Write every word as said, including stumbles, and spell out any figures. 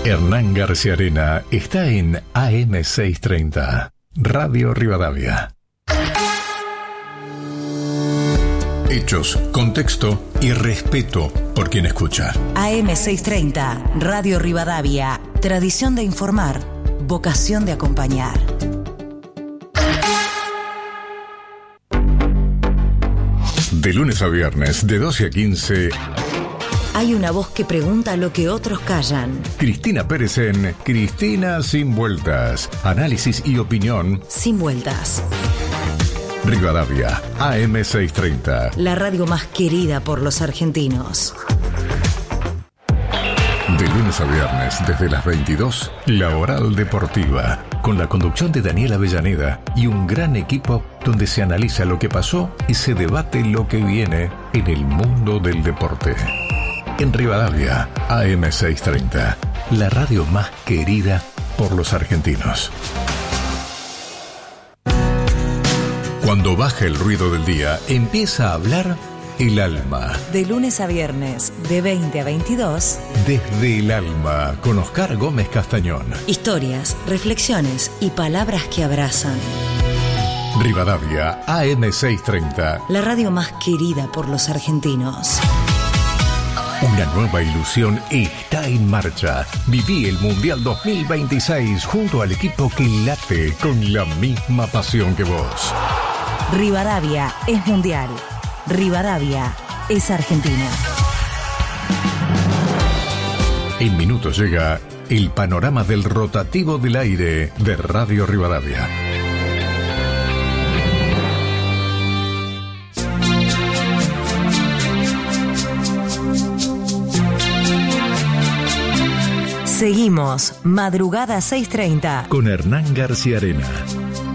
Hernán García Arena está en A M seiscientos treinta, Radio Rivadavia. Hechos, contexto y respeto por quien escucha. A M seiscientos treinta, Radio Rivadavia. Tradición de informar, vocación de acompañar. De lunes a viernes, de doce a quince... Hay una voz que pregunta lo que otros callan. Cristina Pérez en Cristina Sin Vueltas. Análisis y opinión Sin vueltas. Rivadavia, A M seiscientos treinta. La radio más querida por los argentinos. De lunes a viernes, desde las veintidós, La Oral Deportiva, con la conducción de Daniela Avellaneda y un gran equipo donde se analiza lo que pasó y se debate lo que viene en el mundo del deporte. En Rivadavia, A M seiscientos treinta, la radio más querida por los argentinos. Cuando baja el ruido del día, empieza a hablar el alma. De lunes a viernes, de veinte a veintidós. Desde el alma, con Oscar Gómez Castañón. Historias, reflexiones y palabras que abrazan. Rivadavia, A M seiscientos treinta. La radio más querida por los argentinos. Una nueva ilusión está en marcha. Viví el Mundial dos mil veintiséis junto al equipo que late con la misma pasión que vos. Rivadavia es mundial. Rivadavia es Argentina. En minutos llega el panorama del rotativo del aire de Radio Rivadavia. Seguimos, madrugada seiscientos treinta. Con Hernán García Arena.